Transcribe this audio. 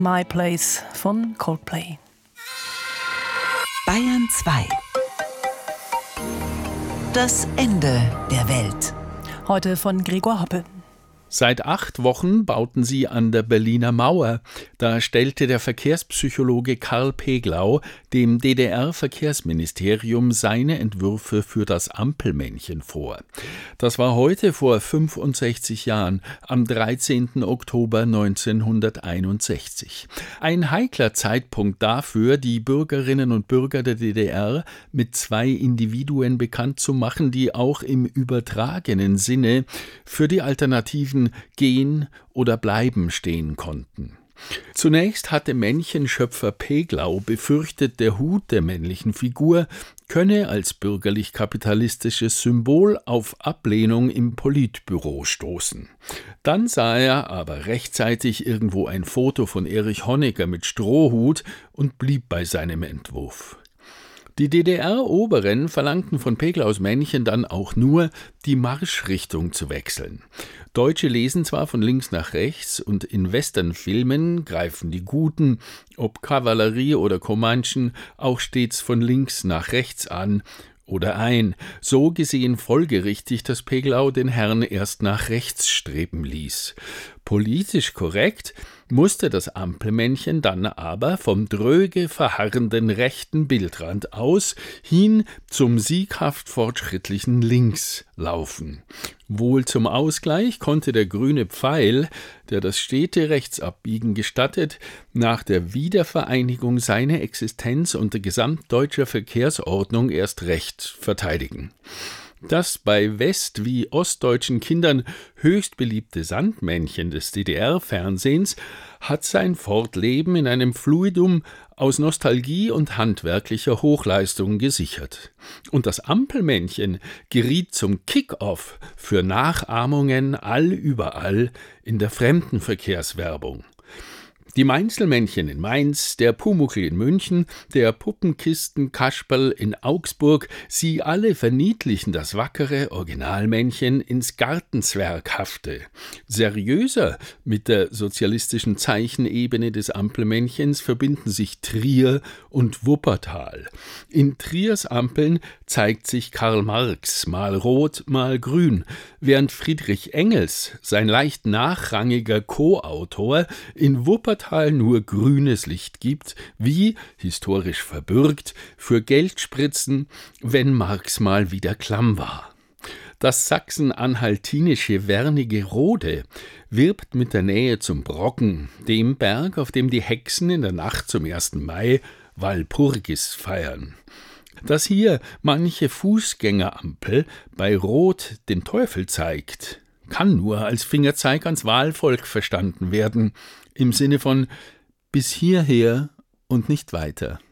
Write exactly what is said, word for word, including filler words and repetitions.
My Place von Coldplay. Bayern zwei. Das Ende der Welt. Heute von Gregor Hoppe. Seit acht Wochen bauten sie an der Berliner Mauer. Da stellte der Verkehrspsychologe Karl Peglau dem D D R-Verkehrsministerium seine Entwürfe für das Ampelmännchen vor. Das war heute vor fünfundsechzig Jahren, am dreizehnten Oktober neunzehnhunderteinundsechzig. Ein heikler Zeitpunkt dafür, die Bürgerinnen und Bürger der D D R mit zwei Individuen bekannt zu machen, die auch im übertragenen Sinne für die Alternativen Gehen oder Bleiben stehen konnten. Zunächst hatte Männchenschöpfer Peglau befürchtet, der Hut der männlichen Figur könne als bürgerlich-kapitalistisches Symbol auf Ablehnung im Politbüro stoßen. Dann sah er aber rechtzeitig irgendwo ein Foto von Erich Honecker mit Strohhut und blieb bei seinem Entwurf. Die D D R-Oberen verlangten von Peglaus Männchen dann auch nur, die Marschrichtung zu wechseln. Deutsche lesen zwar von links nach rechts und in Westernfilmen greifen die Guten, ob Kavallerie oder Comanchen, auch stets von links nach rechts an oder ein. So gesehen folgerichtig, dass Peglau den Herrn erst nach rechts streben ließ. Politisch korrekt musste das Ampelmännchen dann aber vom dröge verharrenden rechten Bildrand aus hin zum sieghaft fortschrittlichen Links laufen. Wohl zum Ausgleich konnte der grüne Pfeil, der das stete Rechtsabbiegen gestattet, nach der Wiedervereinigung seine Existenz unter gesamtdeutscher Verkehrsordnung erst recht verteidigen. Das bei west- wie ostdeutschen Kindern höchst beliebte Sandmännchen des D D R-Fernsehens hat sein Fortleben in einem Fluidum aus Nostalgie und handwerklicher Hochleistung gesichert. Und das Ampelmännchen geriet zum Kick-off für Nachahmungen allüberall in der Fremdenverkehrswerbung. Die Mainzelmännchen in Mainz, der Pumuckl in München, der Puppenkisten-Kasperl in Augsburg, sie alle verniedlichen das wackere Originalmännchen ins Gartenzwerghafte. Seriöser mit der sozialistischen Zeichenebene des Ampelmännchens verbinden sich Trier und Wuppertal. In Triers Ampeln zeigt sich Karl Marx, mal rot, mal grün, während Friedrich Engels, sein leicht nachrangiger Co-Autor, in Wuppertal nur grünes Licht gibt, wie, historisch verbürgt, für Geldspritzen, wenn Marx mal wieder klamm war. Das sachsen-anhaltinische Wernigerode wirbt mit der Nähe zum Brocken, dem Berg, auf dem die Hexen in der Nacht zum ersten Mai Walpurgis feiern. Dass hier manche Fußgängerampel bei Rot den Teufel zeigt, kann nur als Fingerzeig ans Wahlvolk verstanden werden, im Sinne von bis hierher und nicht weiter.